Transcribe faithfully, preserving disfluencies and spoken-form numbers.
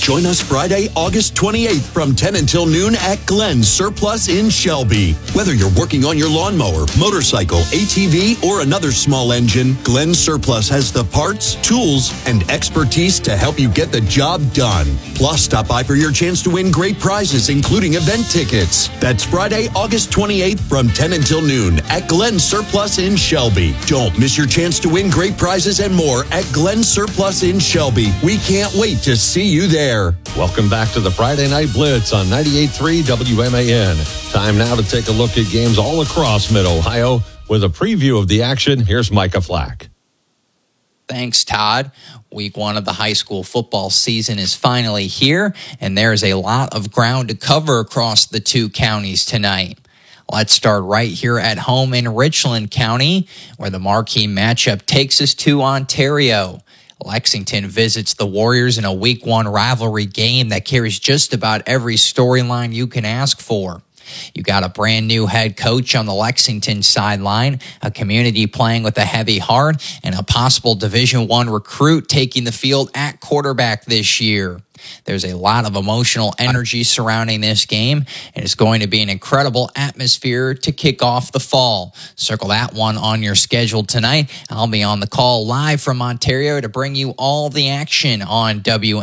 Join us Friday, August twenty-eighth from ten until noon at Glenn Surplus in Shelby. Whether you're working on your lawnmower, motorcycle, A T V, or another small engine, Glenn Surplus has the parts, tools, and expertise to help you get the job done. Plus, stop by for your chance to win great prizes, including event tickets. That's Friday, August twenty-eighth from ten until noon at Glenn Surplus in Shelby. Don't miss your chance to win great prizes and more at Glenn Surplus in Shelby. We can't wait to see you there. Welcome back to the Friday Night Blitz on ninety-eight point three W M A N. Time now to take a look at games all across Mid-Ohio. With a preview of the action, here's Micah Flack. Thanks, Todd. Week one of the high school football season is finally here, and there's a lot of ground to cover across the two counties tonight. Let's start right here at home in Richland County, where the marquee matchup takes us to Ontario. Lexington visits the Warriors in a week one rivalry game that carries just about every storyline you can ask for. You got a brand new head coach on the Lexington sideline, a community playing with a heavy heart, and a possible Division One recruit taking the field at quarterback this year. There's a lot of emotional energy surrounding this game, and it's going to be an incredible atmosphere to kick off the fall. Circle that one on your schedule tonight. I'll be on the call live from Ontario to bring you all the action on W